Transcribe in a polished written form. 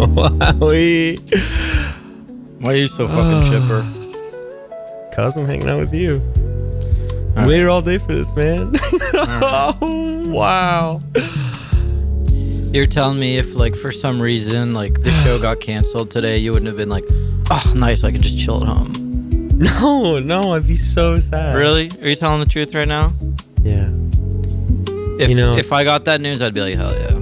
Wowie. Why are you so fucking chipper? Cause I'm hanging out with you. Right. Waited all day for this, man. Oh, wow. You're telling me if, like, for some reason, like, the show got canceled today, you wouldn't have been like, oh, nice, I can just chill at home. No, I'd be so sad. Really? Are you telling the truth right now? Yeah. If, You know- if I got that news, I'd be like, hell yeah.